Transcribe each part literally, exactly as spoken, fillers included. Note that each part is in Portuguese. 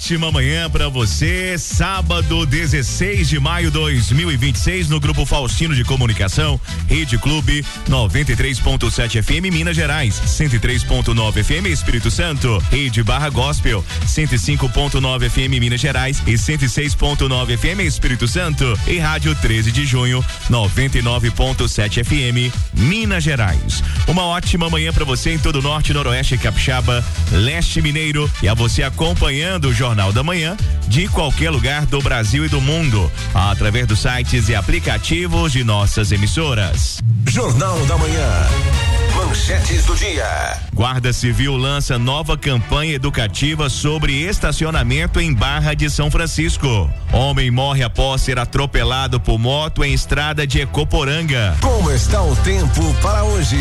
ótima manhã pra você. Sábado, dezesseis de maio de dois mil e vinte e seis, no Grupo Faustino de Comunicação, Rede Clube noventa e três ponto sete F M Minas Gerais, cento e três ponto nove F M Espírito Santo, Rede Barra Gospel, cento e cinco ponto nove F M Minas Gerais e cento e seis ponto nove F M Espírito Santo, e Rádio treze de junho, noventa e nove ponto sete F M Minas Gerais. Uma ótima manhã pra você em todo o norte, noroeste capixaba, leste mineiro, e a você acompanhando o Jornal da Manhã de qualquer lugar do Brasil e do mundo, através dos sites e aplicativos de nossas emissoras. Jornal da Manhã. Manchetes do dia. Guarda Civil lança nova campanha educativa sobre estacionamento em Barra de São Francisco. Homem morre após ser atropelado por moto em estrada de Ecoporanga. Como está o tempo para hoje?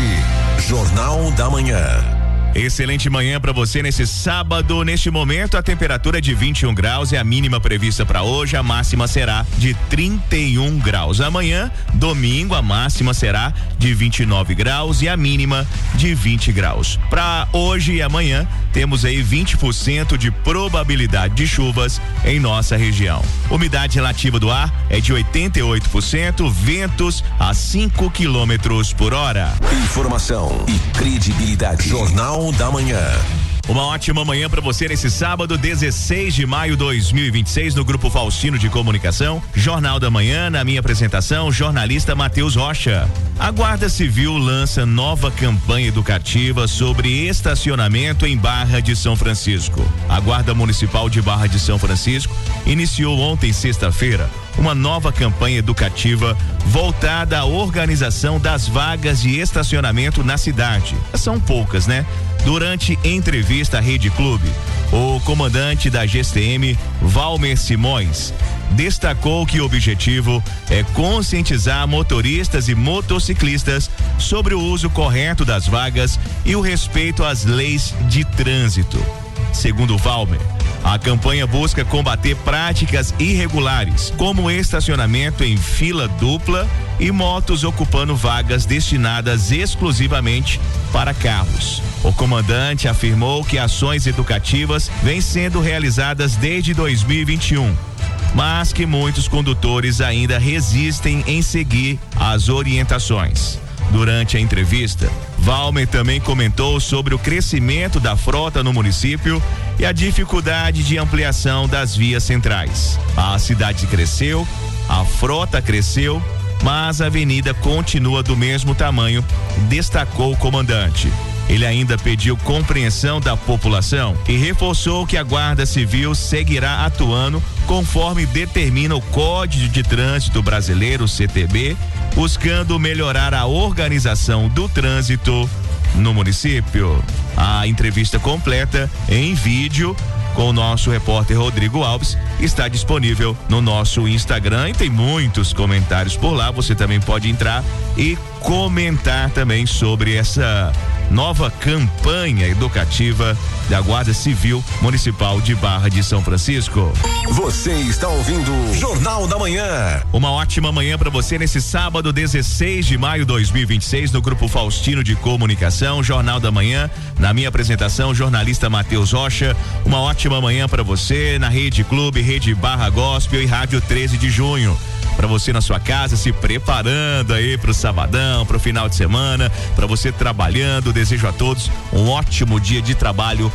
Jornal da Manhã. Excelente manhã para você nesse sábado. Neste momento, a temperatura é de vinte e um graus, é a mínima prevista para hoje. A máxima será de trinta e um graus. Amanhã, domingo, a máxima será de vinte e nove graus e a mínima de vinte graus. Para hoje e amanhã, temos aí vinte por cento de probabilidade de chuvas em nossa região. Umidade relativa do ar é de oitenta e oito por cento, ventos a cinco quilômetros por hora. Informação e credibilidade. Jornal da Manhã. Uma ótima manhã para você nesse sábado, dezesseis de maio de dois mil e vinte e seis, no Grupo Faustino de Comunicação, Jornal da Manhã. Na minha apresentação, jornalista Matheus Rocha. A Guarda Civil lança nova campanha educativa sobre estacionamento em Barra de São Francisco. A Guarda Municipal de Barra de São Francisco iniciou ontem, sexta-feira, uma nova campanha educativa voltada à organização das vagas de estacionamento na cidade. São poucas, né? Durante entrevista à Rede Clube, o comandante da G C M, Valmer Simões, destacou que o objetivo é conscientizar motoristas e motociclistas sobre o uso correto das vagas e o respeito às leis de trânsito. Segundo Valmer, a campanha busca combater práticas irregulares, como estacionamento em fila dupla e motos ocupando vagas destinadas exclusivamente para carros. O comandante afirmou que ações educativas vêm sendo realizadas desde dois mil e vinte e um, mas que muitos condutores ainda resistem em seguir as orientações. Durante a entrevista, Valmer também comentou sobre o crescimento da frota no município e a dificuldade de ampliação das vias centrais. A cidade cresceu, a frota cresceu, mas a avenida continua do mesmo tamanho, destacou o comandante. Ele ainda pediu compreensão da população e reforçou que a Guarda Civil seguirá atuando conforme determina o Código de Trânsito Brasileiro, C T B, buscando melhorar a organização do trânsito no município. A entrevista completa em vídeo com o nosso repórter Rodrigo Alves está disponível no nosso Instagram e tem muitos comentários por lá. Você também pode entrar e comentar também sobre essa nova campanha educativa da Guarda Civil Municipal de Barra de São Francisco. Você está ouvindo Jornal da Manhã. Uma ótima manhã para você nesse sábado, dezesseis de maio de dois mil e vinte e seis, no Grupo Faustino de Comunicação, Jornal da Manhã. Na minha apresentação, jornalista Matheus Rocha. Uma ótima manhã para você na Rede Clube, Rede Barra Gospel e Rádio treze de junho. Para você na sua casa, se preparando aí pro sabadão, pro final de semana, para você trabalhando. Desejo a todos um ótimo dia de trabalho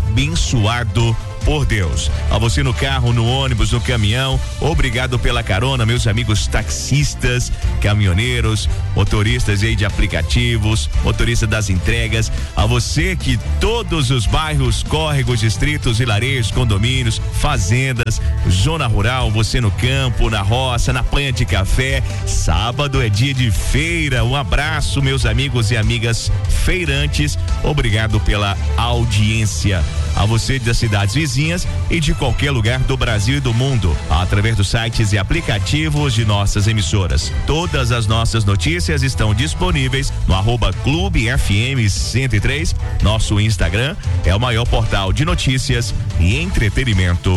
abençoado por Deus. A você no carro, no ônibus, no caminhão, obrigado pela carona, meus amigos taxistas, caminhoneiros, motoristas aí de aplicativos, motorista das entregas. A você que todos os bairros, córregos, distritos, vilarejos, condomínios, fazendas, zona rural, você no campo, na roça, na panha de café. Sábado é dia de feira. Um abraço, meus amigos e amigas feirantes. Obrigado pela audiência. A você das cidades vizinhas e de qualquer lugar do Brasil e do mundo, através dos sites e aplicativos de nossas emissoras. Todas as nossas notícias estão disponíveis no arroba Clube F M cento e três. Nosso Instagram é o maior portal de notícias e entretenimento de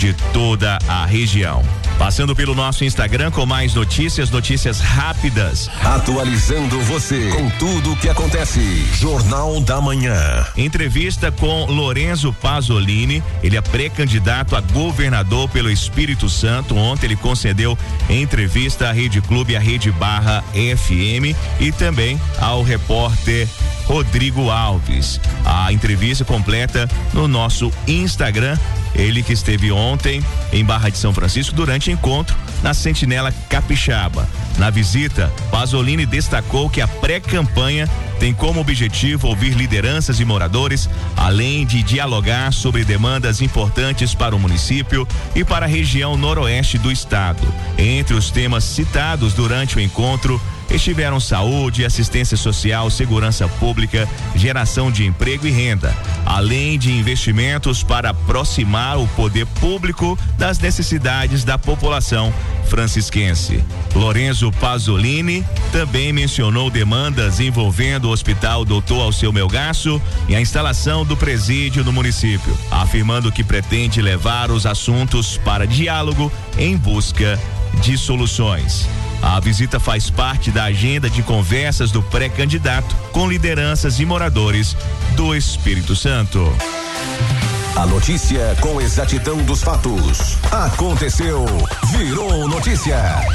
de toda a região. Passando pelo nosso Instagram com mais notícias, notícias rápidas. Atualizando você com tudo o que acontece. Jornal da Manhã. Entrevista com Lorenzo Pasolini, ele é pré-candidato a governador pelo Espírito Santo. Ontem ele concedeu entrevista à Rede Clube e à Rede Barra F M e também ao repórter Rodrigo Alves. A entrevista completa no nosso Instagram. Ele que esteve ontem em Barra de São Francisco durante encontro na Sentinela Capixaba. Na visita, Pasolini destacou que a pré-campanha tem como objetivo ouvir lideranças e moradores, além de dialogar sobre demandas importantes para o município e para a região noroeste do estado. Entre os temas citados durante o encontro estiveram saúde, assistência social, segurança pública, geração de emprego e renda, além de investimentos para aproximar o poder público das necessidades da população francisquense. Lorenzo Pasolini também mencionou demandas envolvendo o Hospital doutor Alceu Melgaço e a instalação do presídio no município, afirmando que pretende levar os assuntos para diálogo em busca de soluções. A visita faz parte da agenda de conversas do pré-candidato com lideranças e moradores do Espírito Santo. A notícia com exatidão dos fatos. Aconteceu, virou notícia.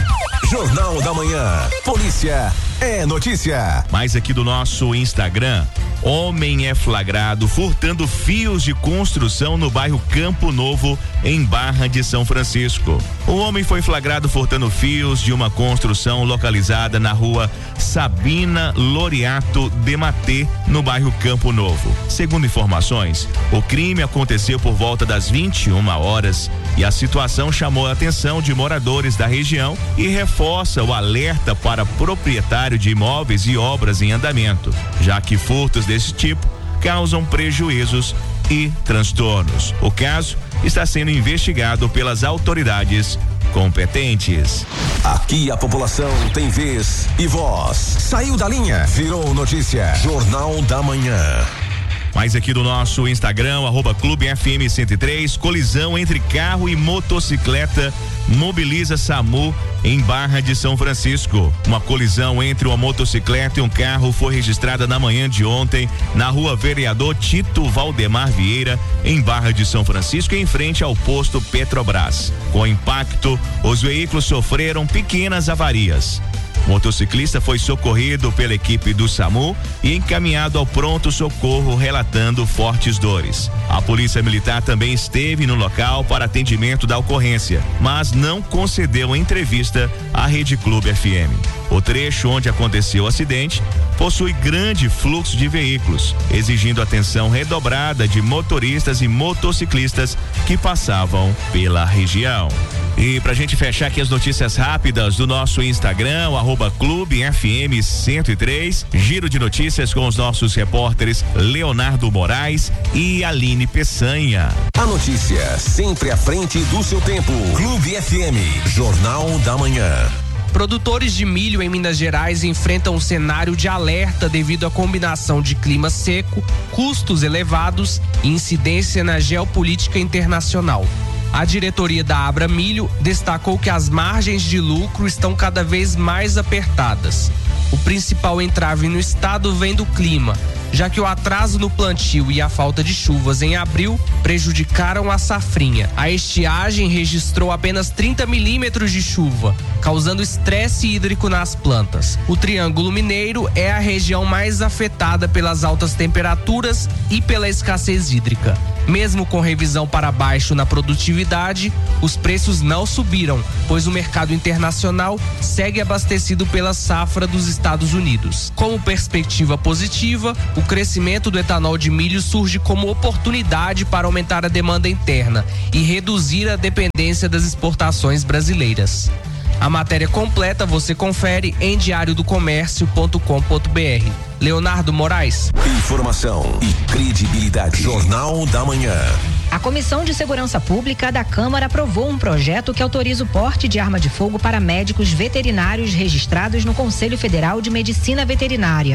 Jornal da Manhã. Polícia é notícia. Mais aqui do nosso Instagram. Homem é flagrado furtando fios de construção no bairro Campo Novo, em Barra de São Francisco. O homem foi flagrado furtando fios de uma construção localizada na rua Sabina Loriato de Matê, no bairro Campo Novo. Segundo informações, o crime aconteceu por volta das vinte e uma horas e a situação chamou a atenção de moradores da região e reforça o alerta para proprietário de imóveis e obras em andamento, já que furtos desse tipo causam prejuízos e transtornos. O caso está sendo investigado pelas autoridades competentes. Aqui a população tem vez e voz. Saiu da linha, virou notícia. Jornal da Manhã. Mais aqui do nosso Instagram, arroba Clube F M cento e três, colisão entre carro e motocicleta mobiliza SAMU em Barra de São Francisco. Uma colisão entre uma motocicleta e um carro foi registrada na manhã de ontem na rua Vereador Tito Valdemar Vieira, em Barra de São Francisco, em frente ao posto Petrobras. Com o impacto, os veículos sofreram pequenas avarias. O motociclista foi socorrido pela equipe do SAMU e encaminhado ao pronto-socorro, relatando fortes dores. A Polícia Militar também esteve no local para atendimento da ocorrência, mas não concedeu entrevista à Rede Clube F M. O trecho onde aconteceu o acidente possui grande fluxo de veículos, exigindo atenção redobrada de motoristas e motociclistas que passavam pela região. E pra gente fechar aqui as notícias rápidas do nosso Instagram, o arroba Clube F M cento e três, giro de notícias com os nossos repórteres Leonardo Moraes e Aline Peçanha. A notícia sempre à frente do seu tempo. Clube F M, Jornal da Manhã. Produtores de milho em Minas Gerais enfrentam um cenário de alerta devido à combinação de clima seco, custos elevados e incidência na geopolítica internacional. A diretoria da Abra Milho destacou que as margens de lucro estão cada vez mais apertadas. O principal entrave no estado vem do clima, já que o atraso no plantio e a falta de chuvas em abril prejudicaram a safrinha. A estiagem registrou apenas trinta milímetros de chuva, causando estresse hídrico nas plantas. O Triângulo Mineiro é a região mais afetada pelas altas temperaturas e pela escassez hídrica. Mesmo com revisão para baixo na produtividade, os preços não subiram, pois o mercado internacional segue abastecido pela safra dos Estados Unidos. Como perspectiva positiva, o crescimento do etanol de milho surge como oportunidade para aumentar a demanda interna e reduzir a dependência das exportações brasileiras. A matéria completa você confere em diário do comércio ponto com ponto br. Leonardo Moraes. Informação e credibilidade. Jornal da Manhã. A Comissão de Segurança Pública da Câmara aprovou um projeto que autoriza o porte de arma de fogo para médicos veterinários registrados no Conselho Federal de Medicina Veterinária.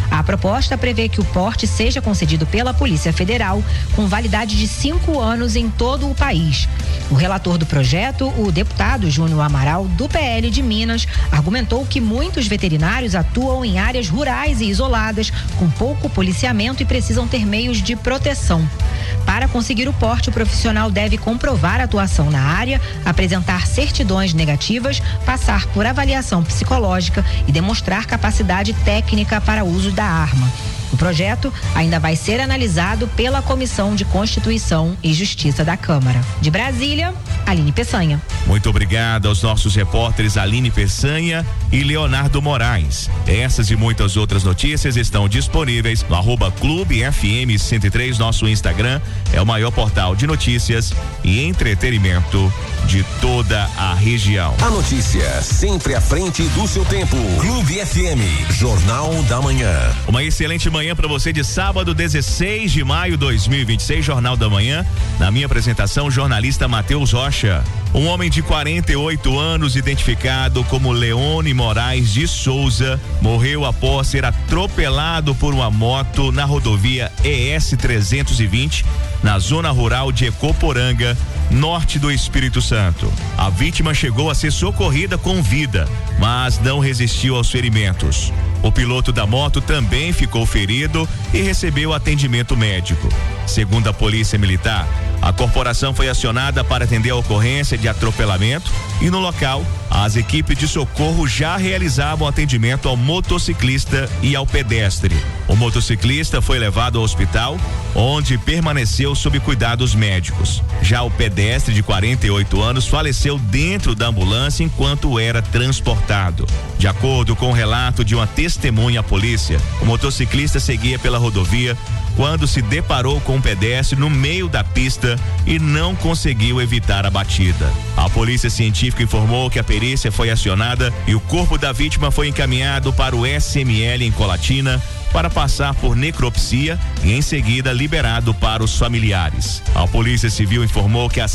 A proposta prevê que o porte seja concedido pela Polícia Federal com validade de cinco anos em todo o país. O relator do projeto, o deputado Júnior Amaral, do P L de Minas, argumentou que muitos veterinários atuam em áreas rurais e isoladas, com pouco policiamento e precisam ter meios de proteção. Para conseguir o porte, o profissional deve comprovar a atuação na área, apresentar certidões negativas, passar por avaliação psicológica e demonstrar capacidade técnica para uso da arma. O projeto ainda vai ser analisado pela Comissão de Constituição e Justiça da Câmara. De Brasília, Aline Peçanha. Muito obrigado aos nossos repórteres Aline Peçanha e Leonardo Moraes. Essas e muitas outras notícias estão disponíveis no arroba Clube F M cento e três, nosso Instagram. É o maior portal de notícias e entretenimento de toda a região. A notícia sempre à frente do seu tempo. Clube F M, Jornal da Manhã. Uma excelente manhã para você de sábado, dezesseis de maio de dois mil e vinte e seis, Jornal da Manhã. Na minha apresentação, jornalista Matheus Rocha. Um homem de quarenta e oito anos, identificado como Leone Moraes de Souza, morreu após ser atropelado por uma moto na rodovia E S trezentos e vinte, na zona rural de Ecoporanga, norte do Espírito Santo. A vítima chegou a ser socorrida com vida, mas não resistiu aos ferimentos. O piloto da moto também ficou ferido e recebeu atendimento médico. Segundo a Polícia Militar, a corporação foi acionada para atender a ocorrência de atropelamento e no local, as equipes de socorro já realizavam atendimento ao motociclista e ao pedestre. O motociclista foi levado ao hospital, onde permaneceu sob cuidados médicos. Já o pedestre de quarenta e oito anos faleceu dentro da ambulância enquanto era transportado. De acordo com o relato de uma testemunha à polícia, o motociclista seguia pela rodovia quando se deparou com um pedestre no meio da pista e não conseguiu evitar a batida. A polícia científica informou que a perícia foi acionada e o corpo da vítima foi encaminhado para o S M L em Colatina para passar por necropsia e em seguida liberado para os familiares. A Polícia Civil informou que a